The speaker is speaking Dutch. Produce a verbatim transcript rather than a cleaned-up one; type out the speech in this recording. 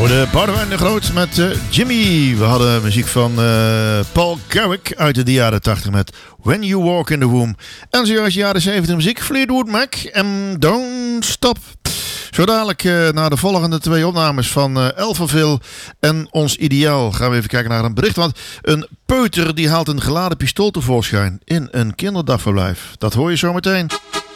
hoorde Boudewijn de Groot met uh, Jimmy. We hadden muziek van uh, Paul Carrick uit de jaren tachtig met When You Walk in the Womb. En zojuist jaren zeventig muziek, Fleetwood Mac en Don't Stop. Zo dadelijk uh, naar de volgende twee opnames van uh, Elverville en Ons Ideaal gaan we even kijken naar een bericht. Want een peuter die haalt een geladen pistool tevoorschijn in een kinderdagverblijf. Dat hoor je zo meteen.